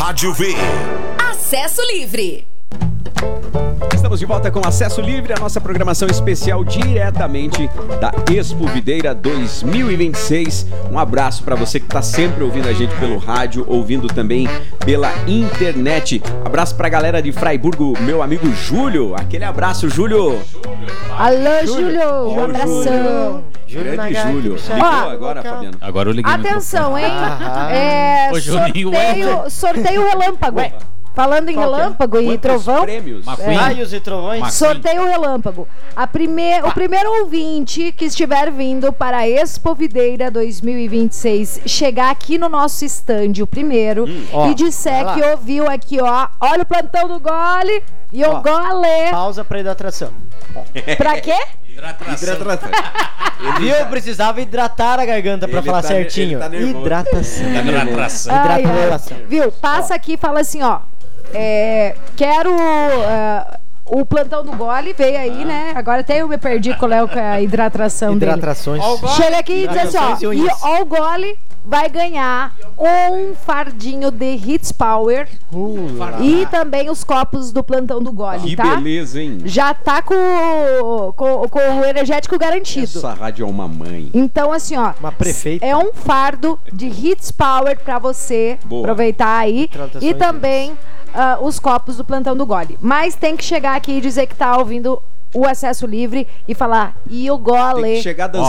Rádio V. Acesso Livre. Estamos de volta com Acesso Livre, a nossa programação especial diretamente da Expo Videira 2026. Um abraço para você que está sempre ouvindo a gente pelo rádio, ouvindo também pela internet. Abraço para a galera de Fraiburgo, meu amigo Júlio. Aquele abraço, Júlio. Alô, Júlio. Um abração. Grande Júlio. Ligou agora, Fabiano? Agora eu liguei. Atenção, hein? Sorteio relâmpago. Falando em relâmpago e trovão, prêmios? Raios e trovões. Sorteio relâmpago. O primeiro ouvinte que estiver vindo para a Expo Videira 2026 chegar aqui no nosso stand, o primeiro, e disser que ouviu aqui, ó, olha o plantão do gole e o gole. Pausa pra hidratação. Pra quê? Hidratação. Viu? Eu precisava hidratar a garganta pra falar certinho. Hidratação. Hidratação. Viu? Passa aqui e fala assim, ó. Quero o plantão do gole, veio aí, né? Agora até eu me perdi qual é a hidratação dele. Hidratações. Chega aqui e diz assim, ó. E o gole vai ganhar um fardinho de Hits Power e também os copos do plantão do gole, Que tá? beleza, hein? Já tá com o energético garantido. Essa rádio é uma mãe. Então, assim, ó, Uma prefeita. é um fardo de Hits Power pra você aproveitar aí. E também os copos do plantão do gole. Mas tem que chegar aqui e dizer que tá ouvindo o Acesso Livre e falar, e o gole. Tem que chegar dançando.